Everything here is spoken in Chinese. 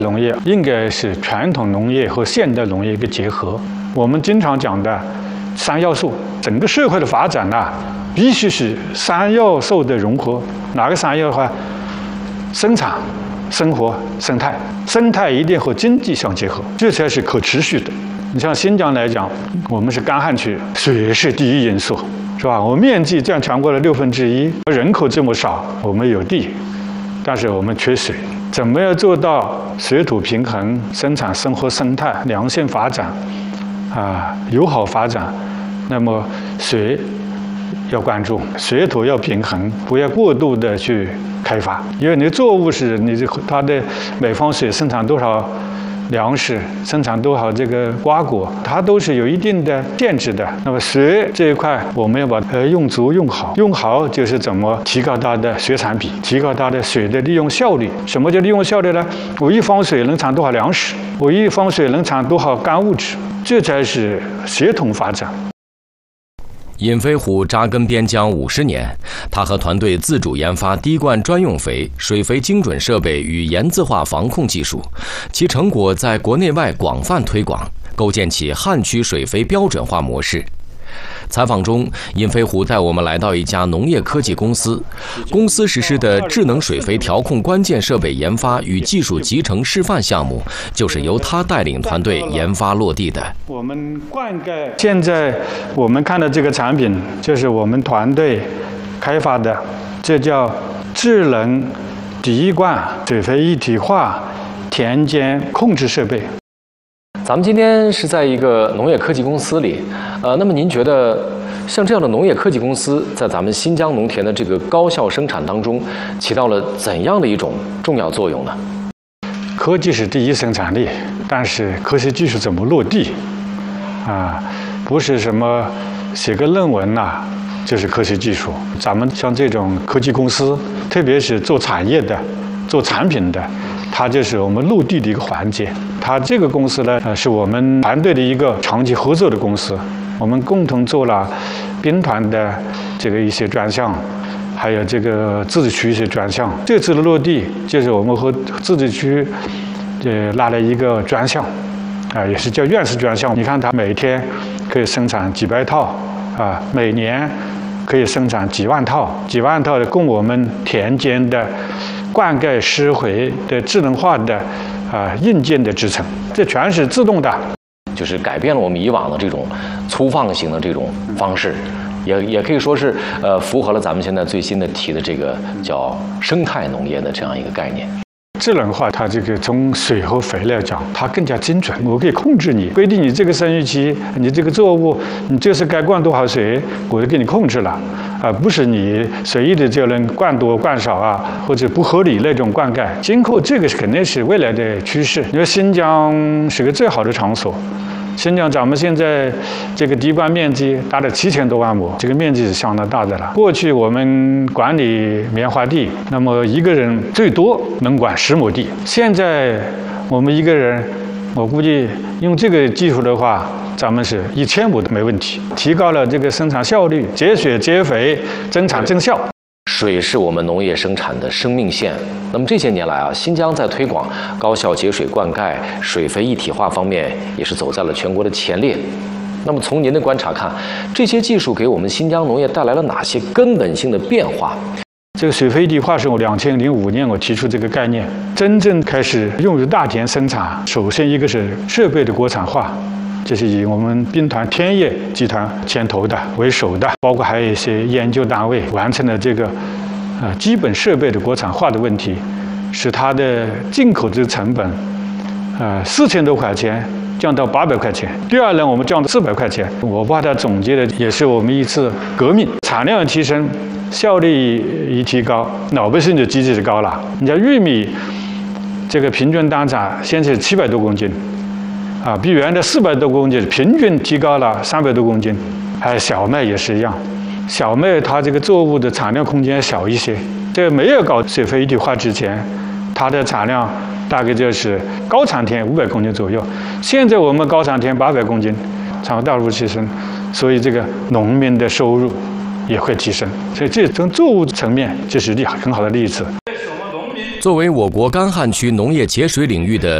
农业应该是传统农业和现代农业一个结合。我们经常讲的三要素，整个社会的发展必须是三要素的融合。哪个三要的话？生产、生活、生态。生态一定和经济相结合，这才是可持续的。你像新疆来讲，我们是干旱区，水是第一因素，是吧？我们面积占全国的1/6，人口这么少，我们有地，但是我们缺水。怎么样做到水土平衡、生产、生活、生态良性发展友好发展？那么水要关注，水土要平衡，不要过度的去开发，因为你作物是它的每方水生产多少粮食，生产多少这个瓜果，它都是有一定的限制的。那么水这一块，我们要把它用足用好，用好就是怎么提高它的水产比，提高它的水的利用效率。什么叫利用效率呢？我一方水能产多少粮食，我一方水能产多少干物质，这才是协同发展。 尹飞虎扎根边疆50年，他和团队自主研发滴灌专用肥、水肥精准设备与盐渍化防控技术，其成果在国内外广泛推广，构建起旱区水肥标准化模式。采访中，尹飞虎带我们来到一家农业科技公司，公司实施的智能水肥调控关键设备研发与技术集成示范项目，就是由他带领团队研发落地的。 我们灌溉，现在我们看的这个产品，就是我们团队开发的，这叫智能滴灌水肥一体化田间控制设备。 咱们今天是在一个农业科技公司里，那么您觉得像这样的农业科技公司在咱们新疆农田的这个高效生产当中起到了怎样的一种重要作用呢？ 科技是第一生产力，但是科学技术怎么落地不是什么写个论文就是科学技术。咱们像这种科技公司，特别是做产业的、做产品的，它就是我们落地的一个环节。它这个公司呢，是我们团队的一个长期合作的公司，我们共同做了兵团的这个一些专项，还有这个自治区一些专项。这次的落地就是我们和自治区拉了一个专项，也是叫院士专项。你看它每天可以生产几百套每年可以生产几万套的供我们田间的灌溉施肥的智能化的硬件的支撑，这全是自动的， 就是改变了我们以往的这种粗放型的这种方式，也可以说是符合了咱们现在最新的提的这个叫生态农业的这样一个概念。 智能化，它这个从水和肥来讲，它更加精准。我可以控制你，规定你这个生育期，你这个作物，你这是该灌多少水，我就给你控制了，不是你随意的就能灌多灌少或者不合理那种灌溉。今后这个肯定是未来的趋势。因为新疆是个最好的场所。新疆咱们现在这个滴灌面积达到7000多万亩，这个面积是相当大的了。过去我们管理棉花地，那么一个人最多能管10亩地，现在我们一个人，我估计用这个技术的话，咱们是1000亩都没问题，提高了这个生产效率，节水节肥，增产增效。 水是我们农业生产的生命线。那么这些年来新疆在推广高效节水灌溉、水肥一体化方面，也是走在了全国的前列。那么从您的观察看，这些技术给我们新疆农业带来了哪些根本性的变化？ 这个水肥一体化是我2005年我提出这个概念，真正开始用于大田生产。首先一个是设备的国产化。这是以我们兵团天业集团牵头的为首的，包括还有一些研究单位完成了这个基本设备的国产化的问题，使它的进口的成本4000多块钱降到800块钱。第二呢，我们降到400块钱。我把它总结的也是我们一次革命，产量提升，效率一提高，老百姓的经济就高了。你像玉米这个平均单产现在是700多公斤。比原来400多公斤，平均提高了300多公斤。还有小麦也是一样，小麦它这个作物的产量空间小一些。这没有搞水肥一体化之前，它的产量大概就是高产田500公斤左右。现在我们高产田800公斤，产后大幅提升，所以这个农民的收入也会提升。所以这从作物层面，这是很好的例子。 这是我们农民作为我国干旱区农业节水领域的